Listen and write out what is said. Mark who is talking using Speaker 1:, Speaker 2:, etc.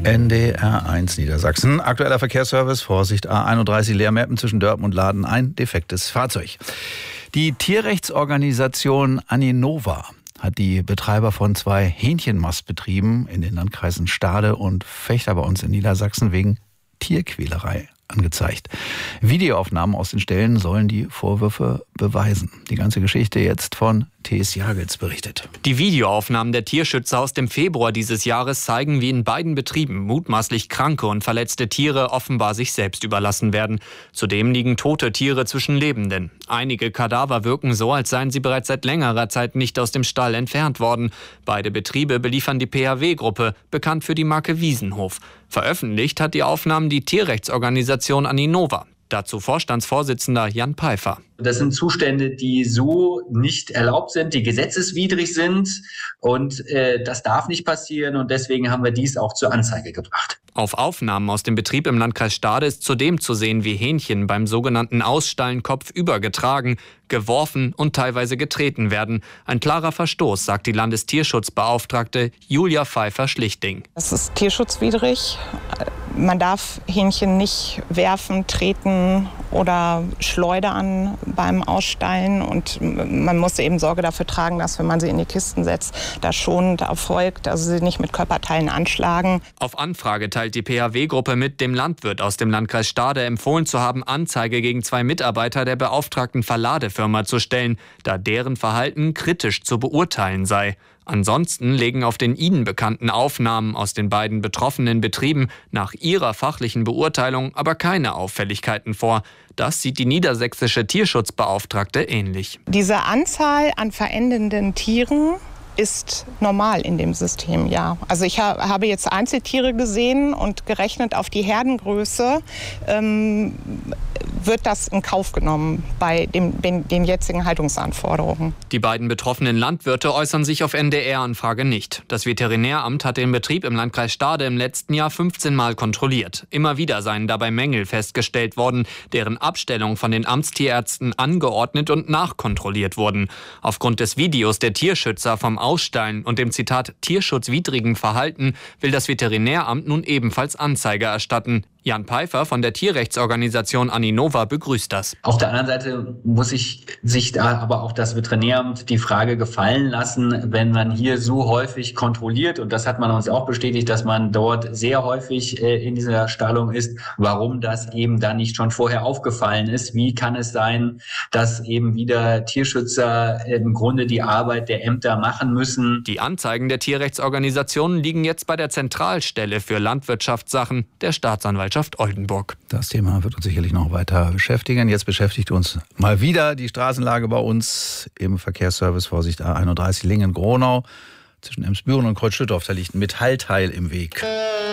Speaker 1: NDR1 Niedersachsen. Aktueller Verkehrsservice. Vorsicht, A31 Leermeppen zwischen Dörpen und Laden. Ein defektes Fahrzeug. Die Tierrechtsorganisation Aninova hat die Betreiber von 2 Hähnchenmastbetrieben in den Landkreisen Stade und Vechta bei uns in Niedersachsen wegen Tierquälerei angezeigt. Videoaufnahmen aus den Ställen sollen die Vorwürfe beweisen. Die ganze Geschichte jetzt von T.S. Jagels berichtet.
Speaker 2: Die Videoaufnahmen der Tierschützer aus dem Februar dieses Jahres zeigen, wie in beiden Betrieben mutmaßlich kranke und verletzte Tiere offenbar sich selbst überlassen werden. Zudem liegen tote Tiere zwischen Lebenden. Einige Kadaver wirken so, als seien sie bereits seit längerer Zeit nicht aus dem Stall entfernt worden. Beide Betriebe beliefern die PHW-Gruppe, bekannt für die Marke Wiesenhof. Veröffentlicht hat die Aufnahmen die Tierrechtsorganisation Aninova. Dazu Vorstandsvorsitzender Jan Peifer.
Speaker 3: Das sind Zustände, die so nicht erlaubt sind, die gesetzeswidrig sind und das darf nicht passieren und deswegen haben wir dies auch zur Anzeige gebracht.
Speaker 2: Auf Aufnahmen aus dem Betrieb im Landkreis Stade ist zudem zu sehen, wie Hähnchen beim sogenannten Ausstallen kopfüber getragen, geworfen und teilweise getreten werden. Ein klarer Verstoß, sagt die Landestierschutzbeauftragte Julia Pfeiffer-Schlichting.
Speaker 4: Es ist tierschutzwidrig. Man darf Hähnchen nicht werfen, treten oder schleudern beim Ausstallen. Und man muss eben Sorge dafür tragen, dass, wenn man sie in die Kisten setzt, das schonend erfolgt, also sie nicht mit Körperteilen anschlagen.
Speaker 2: Auf Anfrage teilt die PHW-Gruppe mit, dem Landwirt aus dem Landkreis Stade empfohlen zu haben, Anzeige gegen 2 Mitarbeiter der beauftragten Verladefirma zu stellen, da deren Verhalten kritisch zu beurteilen sei. Ansonsten legen auf den ihnen bekannten Aufnahmen aus den beiden betroffenen Betrieben nach ihrer fachlichen Beurteilung aber keine Auffälligkeiten vor. Das sieht die niedersächsische Tierschutzbeauftragte ähnlich.
Speaker 4: Diese Anzahl an verendenden Tieren ist normal in dem System, ja. Also ich habe jetzt Einzeltiere gesehen und gerechnet auf die Herdengröße wird das in Kauf genommen bei den jetzigen Haltungsanforderungen.
Speaker 2: Die beiden betroffenen Landwirte äußern sich auf NDR-Anfrage nicht. Das Veterinäramt hat den Betrieb im Landkreis Stade im letzten Jahr 15 Mal kontrolliert. Immer wieder seien dabei Mängel festgestellt worden, deren Abstellung von den Amtstierärzten angeordnet und nachkontrolliert wurden. Aufgrund des Videos der Tierschützer vom Ausstallen und dem Zitat tierschutzwidrigen Verhalten will das Veterinäramt nun ebenfalls Anzeige erstatten. Jan Peifer von der Tierrechtsorganisation Aninova begrüßt das.
Speaker 3: Auf der anderen Seite muss sich da aber auch das Veterinäramt die Frage gefallen lassen, wenn man hier so häufig kontrolliert, und das hat man uns auch bestätigt, dass man dort sehr häufig in dieser Stallung ist, warum das eben dann nicht schon vorher aufgefallen ist. Wie kann es sein, dass eben wieder Tierschützer im Grunde die Arbeit der Ämter machen müssen?
Speaker 2: Die Anzeigen der Tierrechtsorganisationen liegen jetzt bei der Zentralstelle für Landwirtschaftssachen der Staatsanwaltschaft Oldenburg.
Speaker 1: Das Thema wird uns sicherlich noch weiter beschäftigen. Jetzt beschäftigt uns mal wieder die Straßenlage bei uns im Verkehrsservice. Vorsicht, A31 Lingen-Gronau. Zwischen Emsbüren und Kreuzschüttorf, da liegt ein Metallteil im Weg.